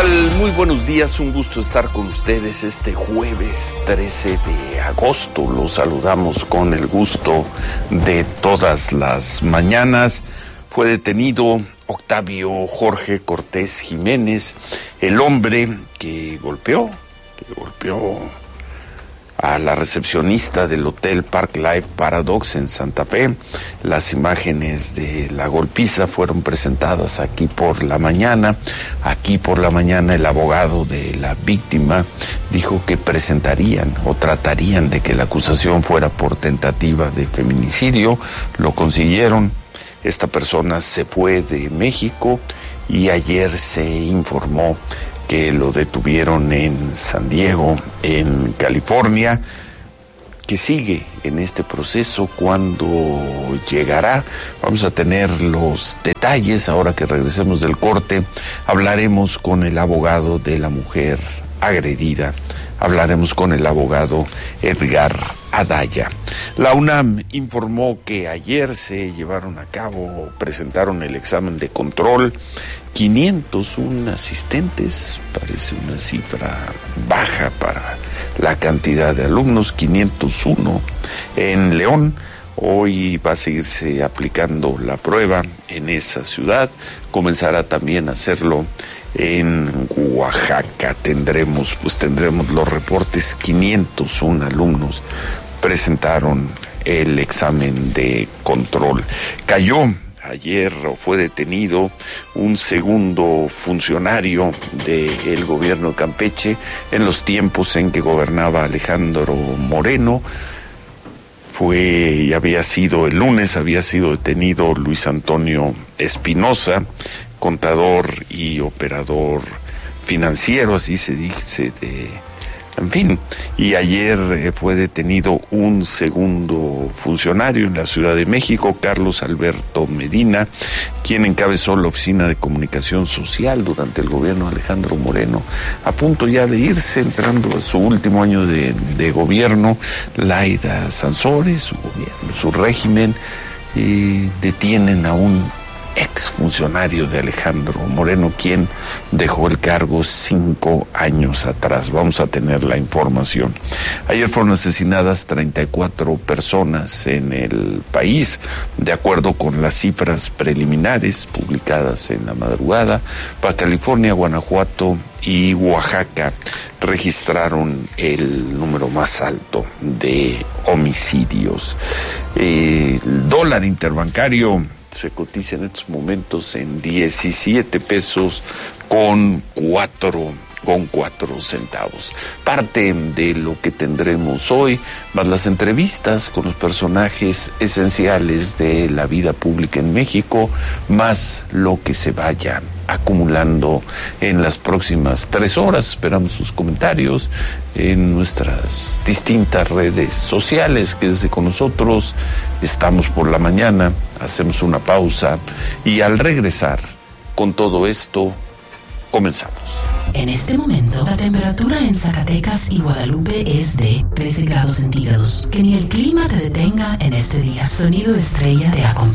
tal? Muy buenos días, un gusto estar con ustedes este jueves 13 de agosto. Los saludamos con el gusto de todas las mañanas. Fue detenido Octavio Jorge Cortés Jiménez, el hombre que golpeó a la recepcionista del Hotel Park Life Paradox en Santa Fe. Las imágenes de la golpiza fueron presentadas aquí por la mañana. Aquí por la mañana el abogado de la víctima dijo que presentarían o tratarían de que la acusación fuera por tentativa de feminicidio. Lo consiguieron. Esta persona se fue de México y ayer se informó que lo detuvieron en San Diego, en California, que sigue en este proceso. Cuando llegará, vamos a tener los detalles. Ahora que regresemos del corte, hablaremos con el abogado de la mujer agredida. Hablaremos con el abogado Edgar Adaya. La UNAM informó que ayer se presentaron el examen de control. 501 asistentes, parece una cifra baja para la cantidad de alumnos. 501 en León. Hoy va a seguirse aplicando la prueba en esa ciudad. Comenzará también a hacerlo en Oaxaca. Tendremos los reportes. 501 alumnos presentaron el examen de control. Ayer fue detenido un segundo funcionario del gobierno de Campeche en los tiempos en que gobernaba Alejandro Moreno. El lunes había sido detenido Luis Antonio Espinosa, contador y operador financiero, así se dice, y ayer fue detenido un segundo funcionario en la Ciudad de México, Carlos Alberto Medina, quien encabezó la Oficina de Comunicación Social durante el gobierno de Alejandro Moreno, a punto ya de irse, entrando a su último año de gobierno. Laida Sansores, su régimen, detienen a un exfuncionario de Alejandro Moreno, quien dejó el cargo 5 años atrás. Vamos a tener la información. Ayer fueron asesinadas 34 personas en el país, de acuerdo con las cifras preliminares publicadas en la madrugada. Baja California, Guanajuato y Oaxaca registraron el número más alto de homicidios. El dólar interbancario se cotiza en estos momentos en 17 pesos con 4 centavos. Parte de lo que tendremos hoy, más las entrevistas con los personajes esenciales de la vida pública en México, más lo que se vaya acumulando en las próximas 3 horas. Esperamos sus comentarios en nuestras distintas redes sociales. Quédese con nosotros. Estamos por la mañana, hacemos una pausa y al regresar con todo esto, comenzamos. En este momento, la temperatura en Zacatecas y Guadalupe es de 13 grados centígrados. Que ni el clima te detenga en este día. Sonido Estrella te acompaña.